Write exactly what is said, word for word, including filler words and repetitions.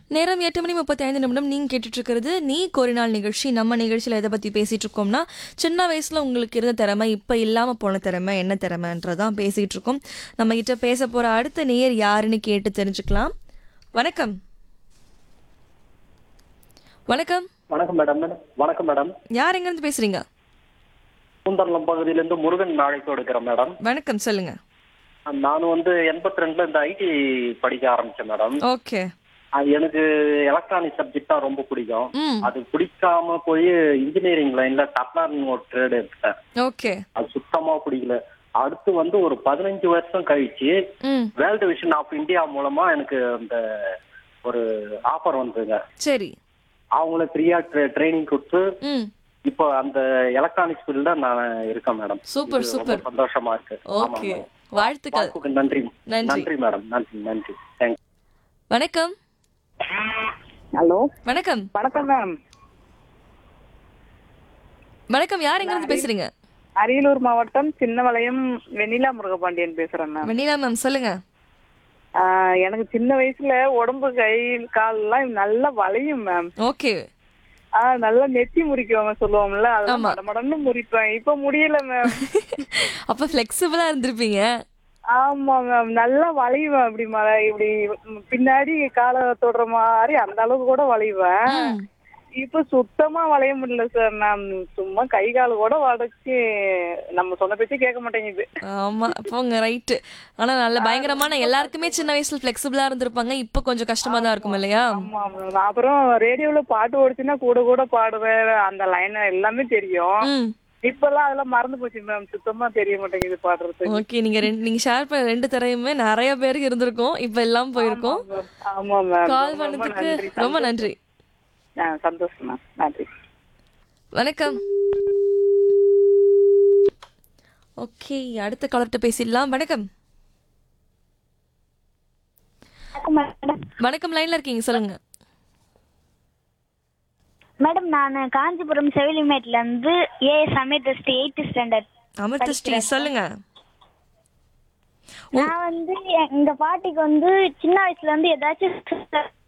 நேரம் எட்டு மணி முப்பத்தி ஐந்து நிமிடம். நீங்கள் கேட்டுட்ருக்கிறது நீ கோரினால் நிகழ்ச்சி. நம்ம நிகழ்ச்சியில் எதை பற்றி பேசிகிட்டு இருக்கோம்னா, சின்ன வயசில் உங்களுக்கு இருந்த திறமை இப்போ இல்லாமல் போன திறமை என்ன திறமைன்றதான் பேசிகிட்டு இருக்கோம். நம்ம கிட்ட பேச போகிற அடுத்த நேயர் யாருன்னு கேட்டு தெரிஞ்சுக்கலாம். வணக்கம். வணக்கம். வணக்கம் மேடம். வணக்கம் மேடம். யார் எங்கேருந்து பேசுறீங்க? பூந்தரலம் பகுதியிலேருந்து முருகன் அழைப்பு எடுக்கிறேன் மேடம். வணக்கம், சொல்லுங்க. நான் வந்து எண்பத்தி ரெண்டுல இந்த ஐடி படிக்க ஆரம்பிச்சேன் மேடம். ஓகே. எனக்கு எலக்ட்ரானிக் சப்ஜெக்ட் தான் ரொம்ப பிடிக்கும். ம் அது பிடிக்காம போய் இன்ஜினியரிங் லைன்ல டப்லார்னு ஒரு ட்ரேட் எடுத்தேன். ஓகே. அது சுத்தமா பிடிக்கல. அடுத்து வந்து ஒரு பதினஞ்சு வருஷம் கழிச்சு ம் வேர்ல்டு விஷன் ஆஃப் இந்தியா மூலமா எனக்கு அந்த ஒரு ஆஃபர் வந்ததுங்க. சரி. அவங்கள ஃப்ரீயா ட்ரைனிங் கொடுத்து ம் இப்போ அந்த எலக்ட்ரானிக்ஸ் ஃபீல்ட்ல நான் இருக்கேன் மேடம். சூப்பர் இது சூப்பர். ரொம்ப சந்தோஷமா இருக்கு. ஓகே, வாழ்த்துக்கள். வாய்ப்புக்கு நன்றி. நன்றி. நன்றி மேடம். நன்றி நன்றி. தேங்க்ஸ். வணக்கம். ஹலோ, வணக்கம். வணக்கம் மேம். வணக்கம், யார் எங்கிருந்து பேசுறீங்க? அரியலூர் மாவட்டம் சின்னவளையம் வெண்ணிலா முருகபாண்டியன் பேசுறேன் மேம். வெண்ணிலா மேம், சொல்லுங்க. ஆஹ், எனக்கு சின்ன வயசுல உடம்பு கை கால் எல்லாம் நல்லா வளையும் மேம். ஓகே. ஆஹ், நல்லா நெத்தி முறிக்குவாங்க சொல்லுவோம்ல, அதெல்லாம் ஆமா. மடமடன்னு முறிப்பேன். இப்ப முடியல மேம். அப்ப ஃபிளெக்சிபிளா இருந்திருப்பீங்க. ஆமா மேம், நல்லா வளைவேன். அப்படி மழை இப்படி பின்னாடி காலை தொடுற மாதிரி அந்த அளவுக்கு கூட வளைவேன். ம். இப்ப சுத்தமா வளைய முடியல சார். நான் சும்மா கை கால் கூட வளைச்சு நம்ம சொன்ன பேச்சு கேட்க மாட்டேங்குது. ஆமா, போங்க, ரைட்டு. ஆனா நல்ல பயங்கரமான, எல்லாருக்குமே சின்ன வயசுல ஃபிளெக்சிபிளா இருந்திருப்பாங்க. இப்ப கொஞ்சம் கஷ்டமா தான் இருக்கும் இல்லையா? ஆமா மேம். அப்புறம் ரேடியோல பாட்டு ஓடிச்சுன்னா கூட கூட பாடுவேன். அந்த லைன் எல்லாமே தெரியும். ம் இப்பெல்லாம் அதெல்லாம் மறந்து போச்சு மேம். சுத்தமா தெரிய மாட்டேங்குது பாடுறது. ஓகே. நீங்க ரெண்டு நீங்க ஷேர் பண்ண ரெண்டு தரையுமே நிறைய பேருக்கு இருந்திருக்கும். இப்ப எல்லாம் போயிருக்கும். ஆமா மேம். கால் பண்ணதுக்கு ரொம்ப நன்றி. சந்தோஷம் மேம். நன்றி. வணக்கம். ஓகே, அடுத்த காலர்கிட்ட பேசிடலாம். வணக்கம். வணக்கம், லைன்ல இருக்கீங்க, சொல்லுங்க. மேடம், நான் காஞ்சிபுரம் செவிலிமேட்ல இருந்து ஏ அமிர்தஸ்ரீ எயித்து ஸ்டாண்டர்ட். அமிர்தஸ்ரீ, சொல்லுங்க. நான் வந்து எங்க பாட்டிக்கு வந்து சின்ன வயசுல இருந்து ஏதாச்சும்